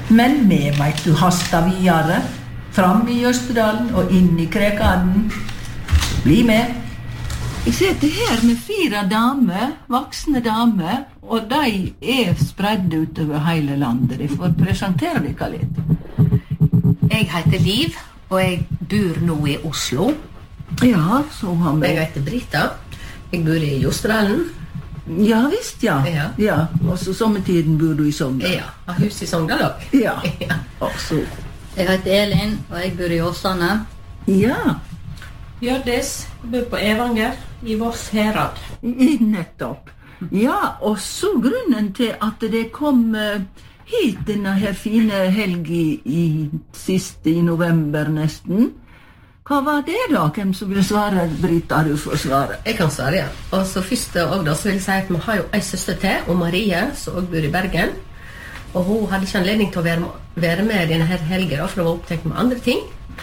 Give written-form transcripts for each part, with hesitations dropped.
Men vi vet du hasta videre. Fram I Østerdalen og inn I Krekaden. Bli med. Jeg sitter her med 4 damer, voksne damer, og de spredt utover hele landet. Jeg får presentere dere litt. Jeg heter Liv, og jeg bor nå I Oslo. Ja, så har vi... Jeg heter Brita. Jeg bor I Østerdalen. Ja, visst, ja. Ja. Og så sommertiden bor du I Sogndal. Ja, har hus I Sogndal også. Ja, og så... Jeg heter Elin, og jeg bor I Åsane. Ja. Hjørdis, jeg bor på Evanger, I Voss Herad. Nettopp. Ja, og så grunnen til at det kom hit denne her fine helgen siste I november nesten. Hva var det da? Hvem som vil svare? Brita, du får svare. Jeg kan svare, ja. Og så først og da så vil jeg si at vi har jo en søster til, og Marie, som også bor I Bergen. Og hun hadde ikke anledning til å være med denne her helgen, for hun var opptatt med andre ting.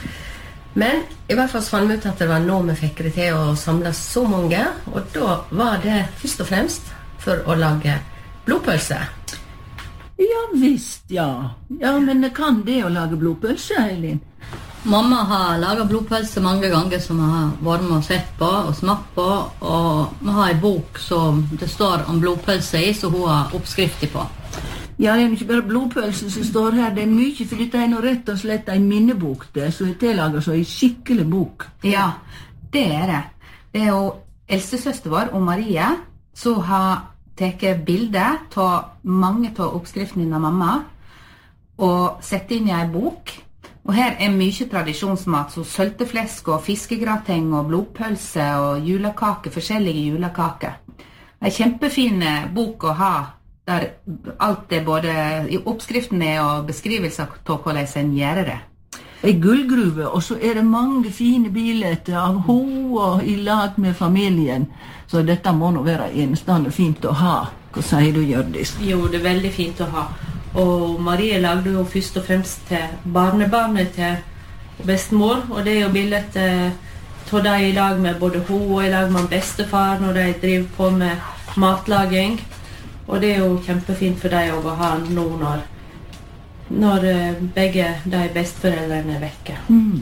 Men I hvert fall så fant vi ut at det var nå vi fikk det til å samle så mange, og da var det først og fremst for å lage blodpølse. Ja, visst, ja. Ja, men kan det å lage blodpølse, Elin? Mamma har laget blodpølse mange ganger som jeg har vært med og sett på og smakt på, og vi har en bok som det står om blodpølse I, så hun har oppskrifter på. Ja, det ikke bare blodpølse som står her, det mye, for dette noe rett og slett en minnebok det, så det lager så en skikkelig bok. Ja, det det. Det jo eldstesøster vår, og Marie, som har tatt bilder av mange av oppskriftene av mamma, og sett inn I en bok. Og her mye tradisjonsmat, så sølteflesk og fiskegrateng og blodpølse og julekake, forskjellige julekaker. En kjempefin bok å ha, der alt både I oppskriften og beskrivelser av hvordan en gjør det. En gullgruve, og så det mange fine bilder av ho og I lag med familien. Så dette må nå være enestående fint å ha. Hva sier du, Hjørdis? Jo, det veldig fint å ha. Og Marie lagde jo først og fremst til barnebarnet til bestemor, og det jo bildet av de I lag med både ho og I lag med bestefar når de driver på med matlaging. Og det jo kjempefint for deg å ha nå når begge de besteforeldrene vekke.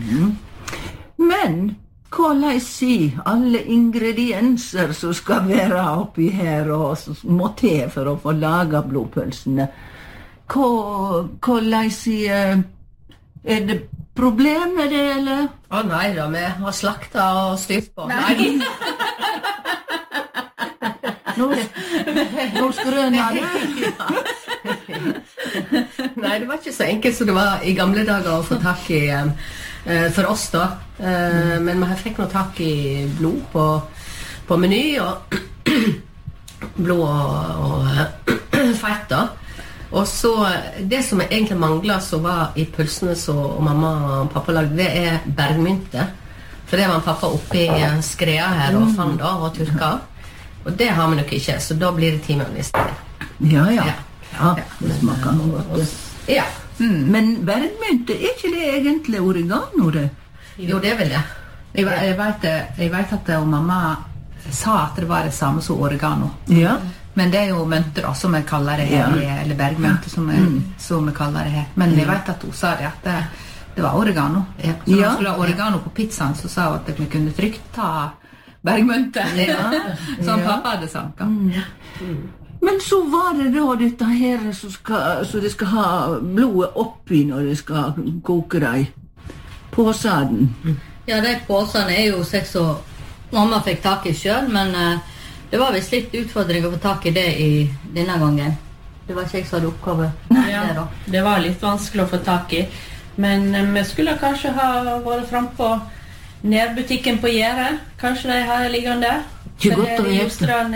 Men hvordan sier alle ingredienser som skal være oppi her og som må til for å få laget blodpølsene? Hvordan sier det problem med det, eller? Nei da, vi har slakta og styrt på. Nei. Nå skrøner du. Nei, det var ikke så enkelt som det var I gamle dager å få tak I for oss da. Men vi fikk nå tak I blod på meny, og blod og fett da. Og så, det som egentlig manglet som var I pølsene som mamma og pappa lagde, det bergmynte. For det var pappa oppe I skrea her og fann da, og turka. Og det har vi nok ikke, så da blir det 10 måneder I stedet. Ja, det smaker noe godt. Ja. Men bergmynte, ikke det egentlig oregano, det? Jo, det vel det. Jeg vet at mamma sa at det var det samme som oregano. Ja. Men det jo mønter som vi kaller det her, eller bergmønter som vi kaller det her. Men jeg vet at hun sa det, at det var oregano. Så når vi skulle ha oregano på pizzaen, så sa hun at vi kunne trygt ta bergmønter, som pappa hadde sagt. Men så var det da dette her så det skal ha blodet oppi når det skal koke deg. Påsaden. Ja, de påsene jo slik som mamma fikk tak I selv, men det var visst litt utfordring å få tak I det I denne gangen. Det var ikke jeg som hadde oppgave. Ja, det var litt vanskelig å få tak I. Men vi skulle kanskje ha vært frem på nærbutikken på Gjære. Kanskje de har liggende. Ikke godt å vite.